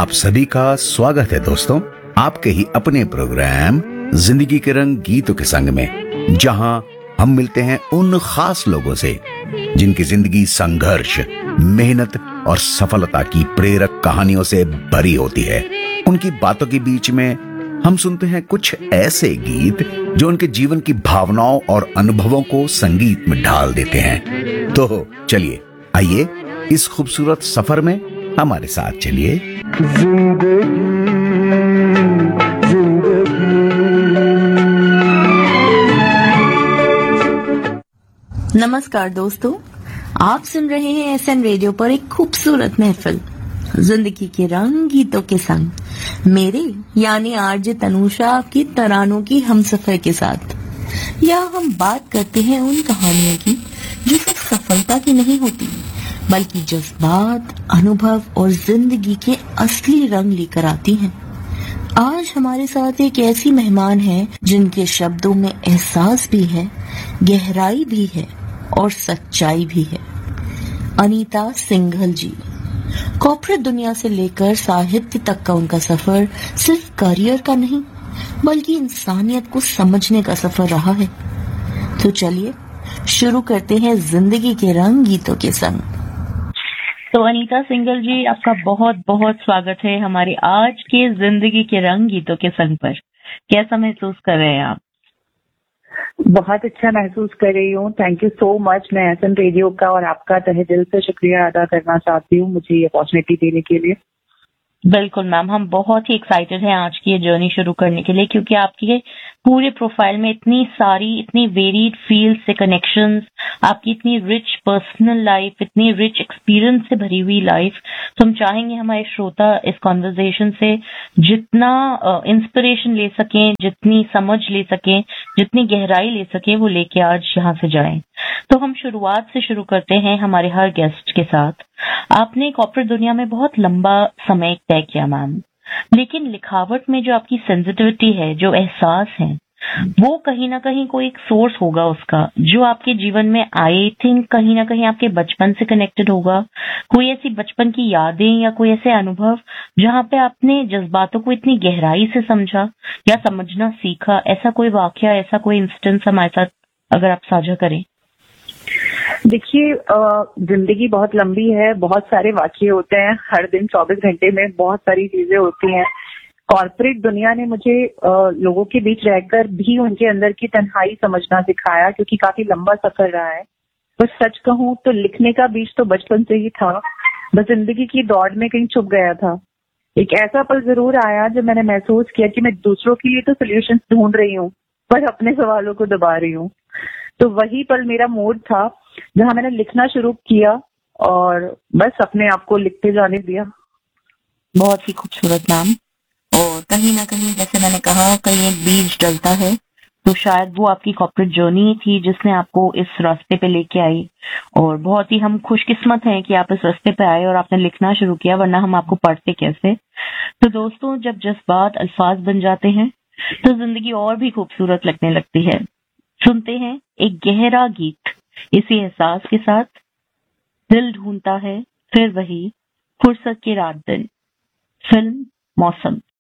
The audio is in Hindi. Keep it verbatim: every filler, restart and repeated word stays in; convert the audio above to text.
आप सभी का स्वागत है दोस्तों, आपके ही अपने प्रोग्राम जिंदगी के रंग गीतों के संग में, जहां हम मिलते हैं उन खास लोगों से जिनकी जिंदगी संघर्ष, मेहनत और सफलता की प्रेरक कहानियों से भरी होती है। उनकी बातों के बीच में हम सुनते हैं कुछ ऐसे गीत जो उनके जीवन की भावनाओं और अनुभवों को संगीत में ढाल देते हैं। तो चलिए, आइए इस खूबसूरत सफर में हमारे साथ चलिए। जिंदगी जिंदगी नमस्कार दोस्तों, आप सुन रहे हैं एसएन रेडियो पर एक खूबसूरत महफिल जिंदगी के रंग गीतों के संग, मेरे यानी आरजे तनुषा आपकी तरानों की हमसफर के साथ। यहाँ हम बात करते हैं उन कहानियों की जो सिर्फ सफलता की नहीं होती, बल्कि जज्बात, अनुभव और जिंदगी के असली रंग लेकर आती हैं। आज हमारे साथ एक ऐसी मेहमान है जिनके शब्दों में एहसास भी है, गहराई भी है और सच्चाई भी है। अनीता सिंघल जी। कॉर्पोरेट दुनिया से लेकर साहित्य तक का उनका सफर सिर्फ करियर का नहीं, बल्कि इंसानियत को समझने का सफर रहा है। तो चलिए शुरू करते हैं जिंदगी के रंग गीतों के संग। तो अनीता सिंघल जी, आपका बहुत बहुत स्वागत है हमारे आज के जिंदगी के रंग गीतों के संग पर। कैसा महसूस कर रहे हैं आप? बहुत अच्छा महसूस कर रही हूँ। Thank you so much. मैं एसएन रेडियो का और आपका तहे दिल से शुक्रिया अदा करना चाहती हूँ मुझे ये अपॉर्चुनिटी देने के लिए। बिल्कुल मैम, हम बहुत ही एक्साइटेड हैं आज की ये जर्नी शुरू करने के लिए, क्योंकि आपके पूरे प्रोफाइल में इतनी सारी, इतनी वेरिड फील्ड से कनेक्शंस, आपकी इतनी रिच पर्सनल लाइफ, इतनी रिच एक्सपीरियंस से भरी हुई लाइफ। तो हम चाहेंगे हमारे श्रोता इस कॉन्वर्सेशन से जितना इंस्पिरेशन ले सकें, जितनी समझ ले सकें, जितनी गहराई ले सकें, वो लेके आज यहाँ से जाएं। तो हम शुरुआत से शुरू करते हैं हमारे हर गेस्ट के साथ। आपने कॉर्पोरेट दुनिया में बहुत लंबा समय तय किया मैम, लेकिन लिखावट में जो आपकी सेंसिटिविटी है, जो एहसास है, वो कहीं ना कहीं कोई एक सोर्स होगा उसका, जो आपके जीवन में आई थिंक कहीं ना कहीं आपके बचपन से कनेक्टेड होगा। कोई ऐसी बचपन की यादें या कोई ऐसे अनुभव जहाँ पे आपने जज्बातों को इतनी गहराई से समझा या समझना सीखा, ऐसा कोई वाकया, ऐसा कोई इंस्टेंस हमारे साथ अगर आप साझा करें। देखिए, जिंदगी बहुत लंबी है, बहुत सारे वाकये होते हैं हर दिन, चौबीस घंटे में बहुत सारी चीजें होती हैं। कॉर्पोरेट दुनिया ने मुझे आ, लोगों के बीच रहकर भी उनके अंदर की तन्हाई समझना सिखाया, क्योंकि काफी लंबा सफर रहा है। तो सच कहूँ तो लिखने का बीज तो बचपन से ही था, बस जिंदगी की दौड़ में कहीं छुप गया था। एक ऐसा पल जरूर आया जब मैंने महसूस किया कि मैं दूसरों के लिए तो सोल्यूशन ढूंढ रही हूँ, पर अपने सवालों को दबा रही हूँ। तो वही पल मेरा मोड था जहां मैंने लिखना शुरू किया और बस अपने आप को लिखते जाने दिया। बहुत ही खूबसूरत नाम। और कहीं ना कहीं जैसे मैंने कहा, कहीं एक बीज डलता है, तो शायद वो आपकी कॉर्पोरेट जर्नी थी जिसने आपको इस रास्ते पे लेके आई। और बहुत ही हम खुशकिस्मत हैं कि आप इस रास्ते पे आए और आपने लिखना शुरू किया, वरना हम आपको पढ़ते कैसे। तो दोस्तों, जब जज्बात अल्फाज बन जाते हैं तो जिंदगी और भी खूबसूरत लगने लगती है। सुनते हैं एक गहरा गीत इसी एहसास के साथ। दिल ढूंढता है फिर वही फुर्सत की रात दिन, फिल्म मौसम।